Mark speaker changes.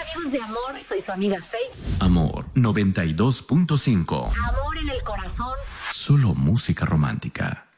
Speaker 1: amigos de Amor, soy su amiga Faith.
Speaker 2: Amor 92.5.
Speaker 1: Amor en el corazón.
Speaker 2: Solo música romántica.